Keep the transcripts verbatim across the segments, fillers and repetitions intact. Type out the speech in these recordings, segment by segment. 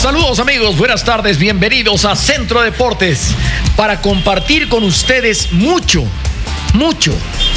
Saludos amigos, buenas tardes, bienvenidos a Centro Deportes para compartir con ustedes mucho, mucho.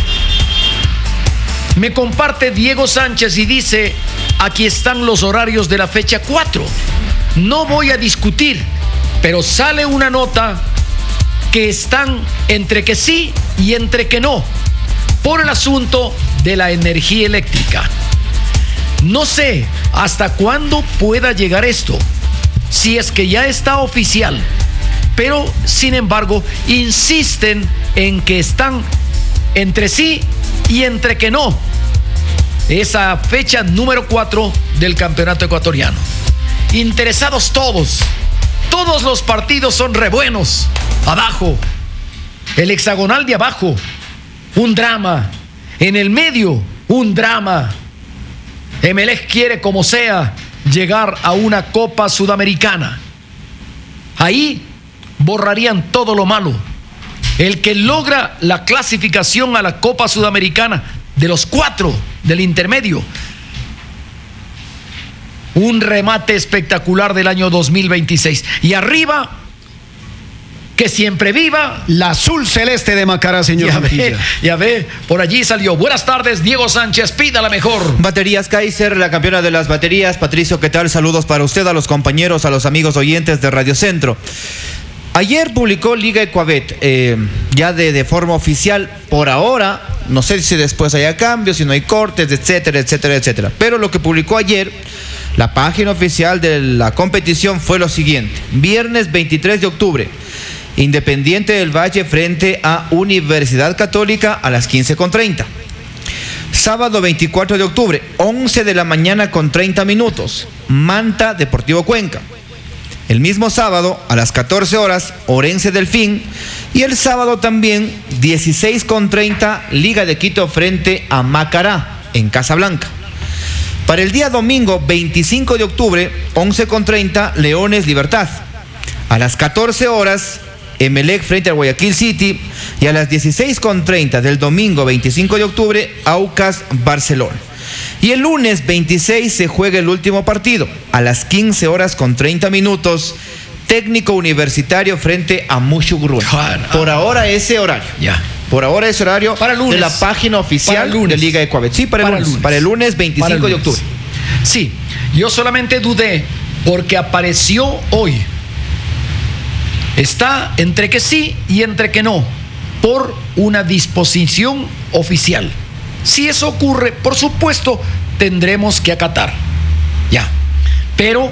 Me comparte Diego Sánchez y dice, aquí están los horarios de la fecha cuatro. No voy a discutir, pero sale una nota que están entre que sí y entre que no, por el asunto de la energía eléctrica. No sé hasta cuándo pueda llegar esto, si es que ya está oficial, pero sin embargo insisten en que están entre sí y entre que no. Esa fecha número cuatro del campeonato ecuatoriano. Interesados todos, todos los partidos son re buenos. Abajo, el hexagonal de abajo, un drama. En el medio, un drama. Emelec quiere como sea llegar a una Copa Sudamericana. Ahí borrarían todo lo malo. El que logra la clasificación a la Copa Sudamericana de los cuatro del intermedio, un remate espectacular del año dos mil veintiséis. Y arriba, que siempre viva la azul celeste de Macará, señor. Ya ve, ya ve, por allí salió. Buenas tardes, Diego Sánchez, pida la mejor. Baterías Kaiser, la campeona de las baterías. Patricio, ¿qué tal? Saludos para usted, a los compañeros, a los amigos oyentes de Radio Centro. Ayer publicó Liga Ecuabet, eh, ya de, de forma oficial, por ahora, no sé si después haya cambios, si no hay cortes, etcétera, etcétera, etcétera. Pero lo que publicó ayer la página oficial de la competición fue lo siguiente. Viernes veintitrés de octubre, Independiente del Valle frente a Universidad Católica a las quince con treinta. Sábado veinticuatro de octubre, once de la mañana con treinta minutos, Manta Deportivo Cuenca. El mismo sábado, a las catorce horas, Orense Delfín. Y el sábado también, dieciséis con treinta, Liga de Quito frente a Macará, en Casablanca. Para el día domingo, veinticinco de octubre, once con treinta, Leones Libertad. A las catorce horas, Emelec frente al Guayaquil City. Y a las dieciséis con treinta del domingo, veinticinco de octubre, Aucas Barcelona. Y el lunes veintiséis se juega el último partido, a las quince horas con treinta minutos, Técnico Universitario frente a Mushuguruna. Por ahora ese horario. Ya. Por ahora ese horario para lunes, de la página oficial de Liga Ecuabet. Sí, para, para el lunes. lunes. Para el lunes veinticinco el lunes. de octubre. Sí, yo solamente dudé porque apareció hoy. Está entre que sí y entre que no, por una disposición oficial. Si eso ocurre, por supuesto, tendremos que acatar. Ya. Pero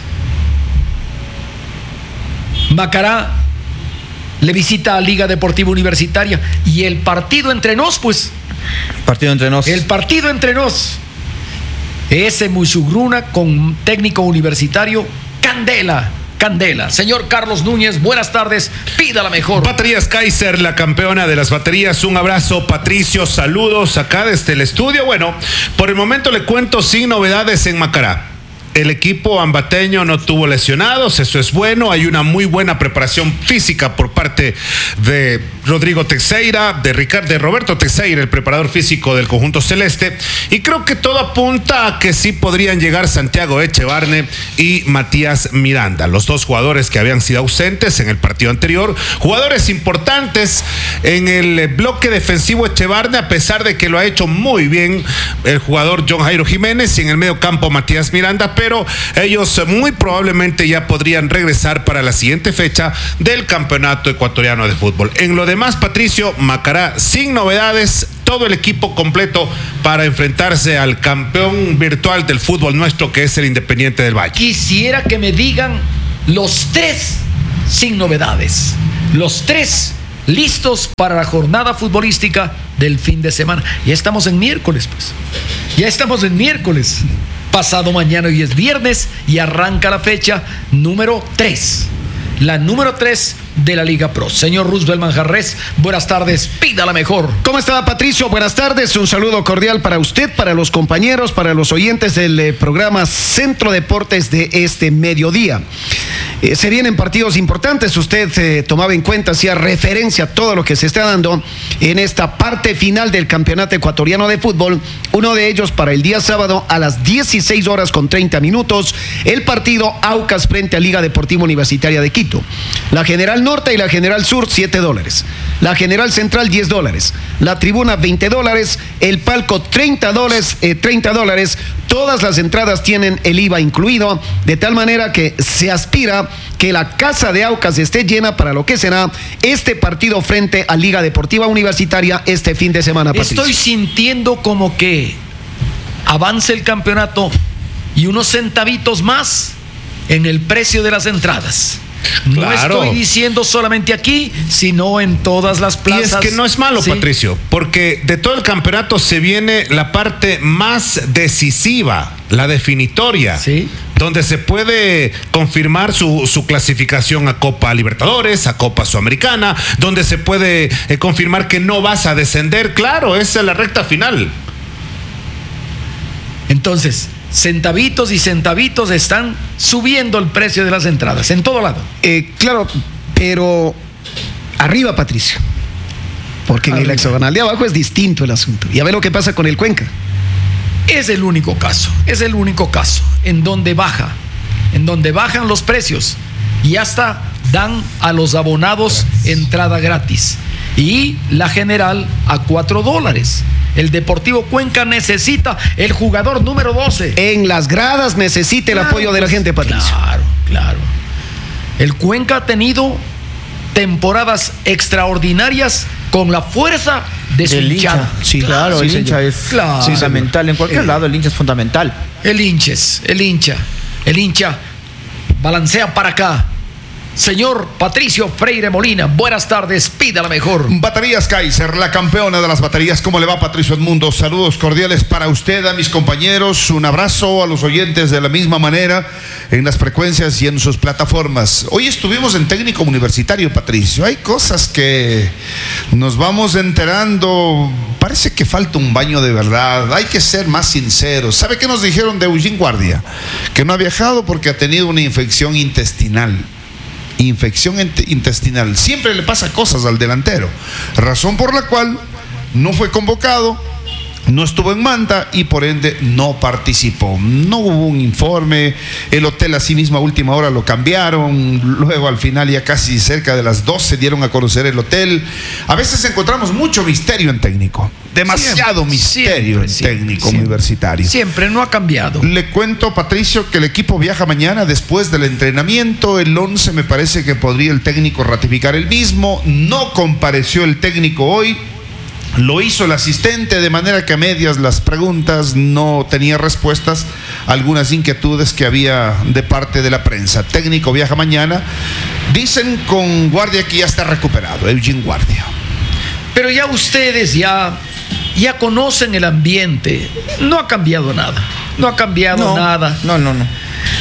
Macará le visita a Liga Deportiva Universitaria y el partido entre nos, pues. Partido entre nos. El partido entre nos. Ese Mushuguruna con Técnico Universitario, Candela. Candela. Señor Carlos Núñez, buenas tardes, pida la mejor. Baterías Kaiser, la campeona de las baterías. Un abrazo, Patricio, saludos acá desde el estudio. Bueno, por el momento le cuento sin novedades en Macará. El equipo ambateño no tuvo lesionados, eso es bueno. Hay una muy buena preparación física por parte de Rodrigo Teixeira, de Ricardo, de Roberto Teixeira, el preparador físico del conjunto celeste. Y creo que todo apunta a que sí podrían llegar Santiago Echevarne y Matías Miranda, los dos jugadores que habían sido ausentes en el partido anterior. Jugadores importantes en el bloque defensivo Echevarne, a pesar de que lo ha hecho muy bien el jugador John Jairo Jiménez, y en el medio campo Matías Miranda, pero ellos muy probablemente ya podrían regresar para la siguiente fecha del campeonato ecuatoriano de fútbol. En lo demás, Patricio, Macará sin novedades, todo el equipo completo para enfrentarse al campeón virtual del fútbol nuestro, que es el Independiente del Valle. Quisiera que me digan los tres sin novedades, los tres listos para la jornada futbolística del fin de semana. Ya estamos en miércoles, pues. Ya estamos en miércoles. Pasado mañana hoy es viernes y arranca la fecha número tres. La número tres de la Liga Pro. Señor Roosevelt Manjarres, buenas tardes, pida la mejor. ¿Cómo está, Patricio? Buenas tardes, un saludo cordial para usted, para los compañeros, para los oyentes del eh, programa Centro Deportes de este mediodía. Eh, se vienen partidos importantes, usted eh, tomaba en cuenta, hacía referencia a todo lo que se está dando en esta parte final del Campeonato Ecuatoriano de Fútbol. Uno de ellos para el día sábado a las dieciséis horas con treinta minutos, el partido Aucas frente a Liga Deportiva Universitaria de Quito. La General Norte y la General Sur, siete dólares. La General Central, diez dólares. La tribuna, veinte dólares. El palco, treinta dólares. Eh, treinta dólares. Todas las entradas tienen el I V A incluido, de tal manera que se aspira que la casa de Aucas esté llena para lo que será este partido frente a Liga Deportiva Universitaria este fin de semana, Patricio. Estoy sintiendo como que avance el campeonato y unos centavitos más en el precio de las entradas. No Claro. estoy diciendo solamente aquí, sino en todas las plazas. Y es que no es malo, Sí. Patricio, porque de todo el campeonato se viene la parte más decisiva, la definitoria, Sí. donde se puede confirmar su, su clasificación a Copa Libertadores, a Copa Sudamericana, donde se puede eh, confirmar que no vas a descender. Claro, esa es la recta final. Entonces, centavitos y centavitos están subiendo el precio de las entradas en todo lado. Eh, claro, pero arriba, Patricio. Porque en el Arriba. hexagonal de abajo es distinto el asunto. Ya ve lo que pasa con el Cuenca. Es el único caso, es el único caso en donde baja, en donde bajan los precios y hasta dan a los abonados entrada gratis. Y la General a cuatro dólares. El Deportivo Cuenca necesita el jugador número doce. En las gradas necesita el Claro, apoyo de la pues, gente, Patricio. Claro, claro. El Cuenca ha tenido temporadas extraordinarias con la fuerza de su El hincha. hinchada. Sí, claro, Sí, el señor. hincha es Claro. fundamental. En cualquier Eh. lado, el hincha es fundamental. El hinches, el hincha, el hincha balancea para acá. Señor Patricio Freire Molina, buenas tardes, pídala mejor. Baterías Kaiser, la campeona de las baterías. ¿Cómo le va, Patricio Edmundo? Saludos cordiales para usted, a mis compañeros. Un abrazo a los oyentes de la misma manera en las frecuencias y en sus plataformas. Hoy estuvimos en técnico universitario, Patricio. Hay cosas que nos vamos enterando. Parece que falta un baño de verdad. Hay que ser más sinceros. ¿Sabe qué nos dijeron de Eugene Guardia? Que no ha viajado porque ha tenido una infección intestinal. Infección int- intestinal. Siempre le pasa cosas al delantero. Razón por la cual no fue convocado, no estuvo en Manta y por ende no participó. No hubo un informe. El hotel así mismo a última hora lo cambiaron. Luego al final ya casi cerca de las doce dieron a conocer el hotel. A veces encontramos mucho misterio en técnico. Demasiado Siempre, misterio siempre, en siempre, técnico siempre. universitario. Siempre no ha cambiado. Le cuento, Patricio, que el equipo viaja mañana después del entrenamiento. El once me parece que podría el técnico ratificar el mismo. No compareció el técnico hoy. Lo hizo el asistente, de manera que a medias las preguntas no tenía respuestas a algunas inquietudes que había de parte de la prensa. Técnico viaja mañana. Dicen con Guardia que ya está recuperado, Eugene Guardia. Pero ya ustedes ya, ya conocen el ambiente. No ha cambiado nada. No ha cambiado No, nada. no, no, no.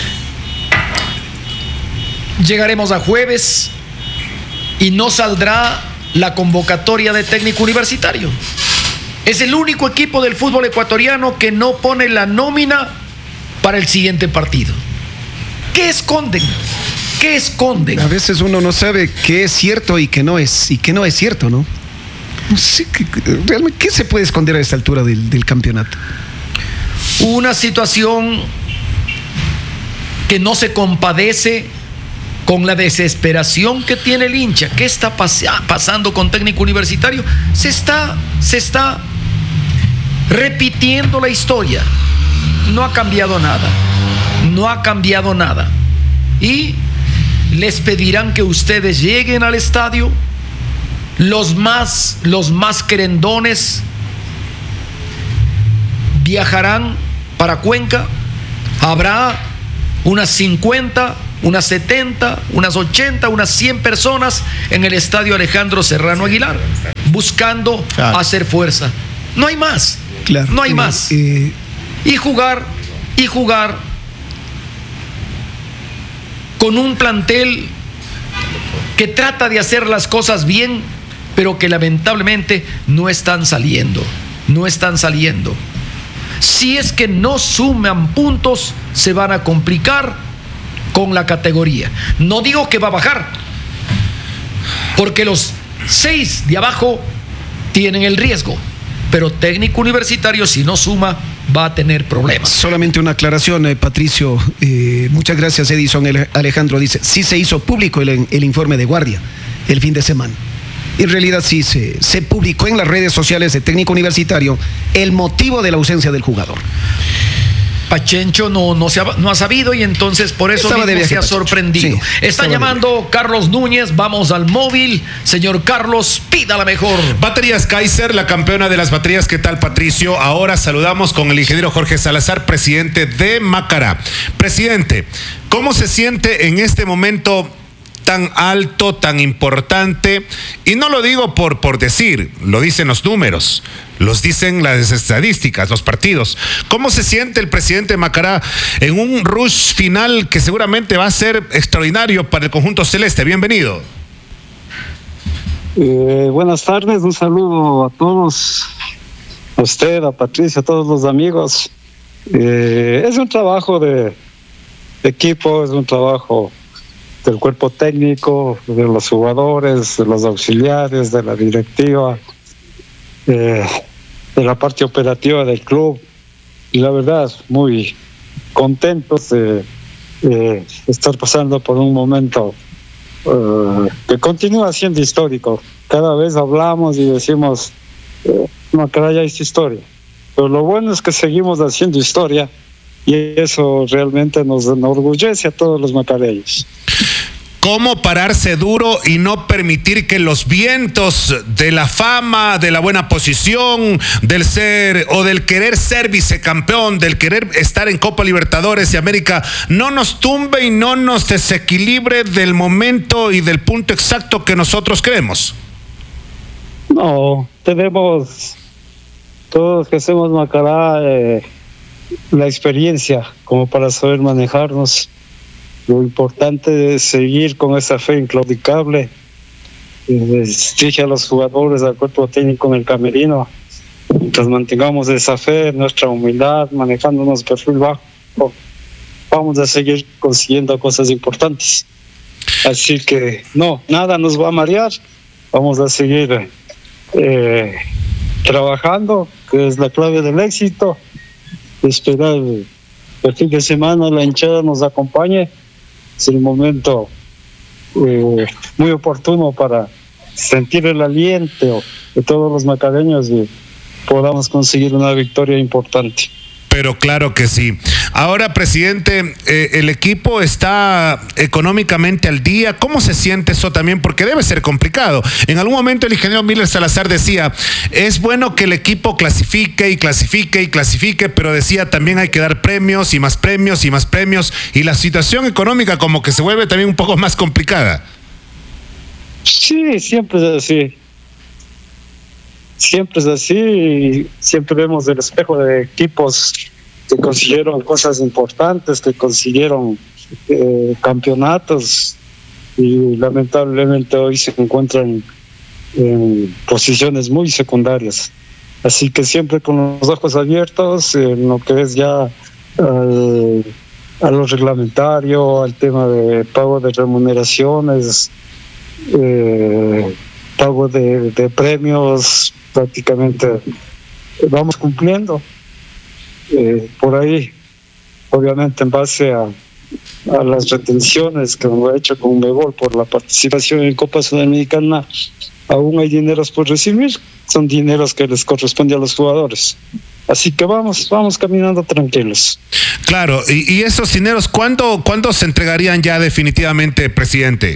Llegaremos a jueves y no saldrá la convocatoria de técnico universitario. Es el único equipo del fútbol ecuatoriano que no pone la nómina para el siguiente partido. ¿Qué esconden? ¿Qué esconden? A veces uno no sabe qué es cierto y qué no es, y qué no es cierto, ¿no? No sé, ¿qué- qué- realmente, ¿qué se puede esconder a esta altura del, del campeonato? Una situación que no se compadece con la desesperación que tiene el hincha. ¿Qué está pas- pasando con técnico universitario? Se está, se está repitiendo la historia. No ha cambiado nada. No ha cambiado nada. Y les pedirán que ustedes lleguen al estadio. Los más, los más querendones viajarán para Cuenca. Habrá unas cincuenta, unas setenta, unas ochenta, unas cien personas en el estadio Alejandro Serrano Aguilar, buscando Claro. hacer fuerza. No hay más. Claro. No hay Eh, más. eh, Y jugar, y jugar con un plantel que trata de hacer las cosas bien, pero que lamentablemente no están saliendo. No están saliendo. Si es que no suman puntos, se van a complicar con la categoría. No digo que va a bajar, porque los seis de abajo tienen el riesgo, pero Técnico Universitario, si no suma, va a tener problemas. Solamente una aclaración, eh, Patricio. Eh, muchas gracias, Edison. El, Alejandro dice, sí se hizo público el, el informe de guardia el fin de semana. En realidad sí se, se publicó en las redes sociales de Técnico Universitario el motivo de la ausencia del jugador. Pachencho no, no, se ha, no ha sabido y entonces por eso mismo se ha Pachencho. sorprendido. Sí, está llamando Carlos Núñez, vamos al móvil. Señor Carlos, pida la mejor. Baterías Kaiser, la campeona de las baterías. ¿Qué tal, Patricio? Ahora saludamos con el ingeniero Jorge Salazar, presidente de Macará. Presidente, ¿cómo se siente en este momento tan alto, tan importante? Y no lo digo por, por decir, lo dicen los números, los dicen las estadísticas, los partidos. ¿Cómo se siente el presidente de Macará en un rush final que seguramente va a ser extraordinario para el conjunto celeste? Bienvenido. Eh, buenas tardes, un saludo a todos, a usted, a Patricia, a todos los amigos. Eh, es un trabajo de, de equipo, es un trabajo del cuerpo técnico, de los jugadores, de los auxiliares, de la directiva, eh, de la parte operativa del club. Y la verdad, muy contentos de eh, estar pasando por un momento eh, que continúa siendo histórico. Cada vez hablamos y decimos, eh, Macará ya hizo historia. Pero lo bueno es que seguimos haciendo historia y eso realmente nos enorgullece a todos los macareños. ¿Cómo pararse duro y no permitir que los vientos de la fama, de la buena posición, del ser o del querer ser vicecampeón, del querer estar en Copa Libertadores y América, no nos tumbe y no nos desequilibre del momento y del punto exacto que nosotros queremos? No, tenemos, todos que hacemos Macará, eh, la experiencia como para saber manejarnos. Lo importante es seguir con esa fe inclaudicable. Les dije a los jugadores, al cuerpo técnico en el camerino, mientras mantengamos esa fe, nuestra humildad, manejándonos perfil bajo, vamos a seguir consiguiendo cosas importantes. Así que no, nada nos va a marear. Vamos a seguir eh, trabajando, que es la clave del éxito. Esperar el fin de semana la hinchada nos acompañe. Es el momento eh, muy oportuno para sentir el aliento de todos los macareños y podamos conseguir una victoria importante. Pero claro que sí. Ahora, presidente, eh, el equipo está económicamente al día. ¿Cómo se siente eso también? Porque debe ser complicado. En algún momento el ingeniero Miller Salazar decía, es bueno que el equipo clasifique y clasifique y clasifique, pero decía también hay que dar premios y más premios y más premios. Y la situación económica como que se vuelve también un poco más complicada. Sí, siempre es así. Siempre es así y siempre vemos el espejo de equipos que consiguieron cosas importantes, que consiguieron eh, campeonatos y lamentablemente hoy se encuentran en posiciones muy secundarias. Así que siempre con los ojos abiertos en lo que es ya al, a lo reglamentario, al tema de pago de remuneraciones, eh, pago de, de premios, prácticamente vamos cumpliendo. Eh, por ahí, obviamente en base a, a las retenciones que hemos hecho con Megol por la participación en Copa Sudamericana, aún hay dineros por recibir, son dineros que les corresponde a los jugadores. Así que vamos, vamos caminando tranquilos. Claro, y, y esos dineros, ¿cuándo, ¿cuándo se entregarían ya definitivamente, presidente?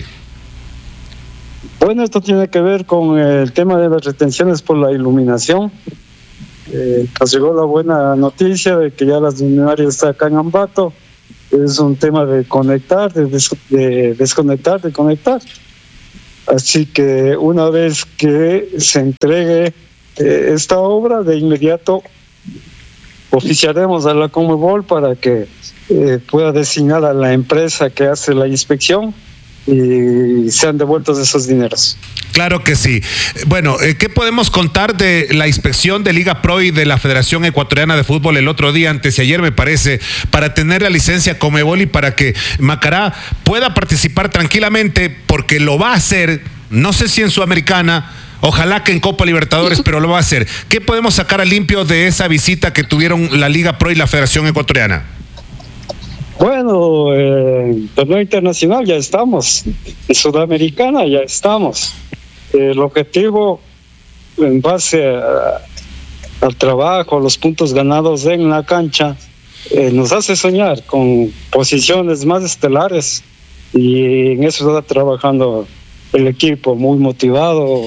Bueno, esto tiene que ver con el tema de las retenciones por la iluminación. Eh, nos llegó la buena noticia de que ya las luminarias están acá en Ambato. Es un tema de conectar, de, des de desconectar, de conectar. Así que una vez que se entregue eh, esta obra, de inmediato oficiaremos a la Conmebol para que eh, pueda designar a la empresa que hace la inspección y sean devueltos esos dineros. Claro que sí. Bueno, eh, ¿qué podemos contar de la inspección de Liga Pro y de la Federación Ecuatoriana de Fútbol el otro día, antes de ayer me parece, para tener la licencia Conmebol y para que Macará pueda participar tranquilamente, porque lo va a hacer, no sé si en Sudamericana, ojalá que en Copa Libertadores, pero lo va a hacer? ¿Qué podemos sacar a limpio de esa visita que tuvieron la Liga Pro y la Federación Ecuatoriana? Bueno, eh, en torneo internacional ya estamos, en Sudamericana ya estamos. El objetivo, en base a, al trabajo, los puntos ganados en la cancha, eh, nos hace soñar con posiciones más estelares, y en eso está trabajando el equipo, muy motivado.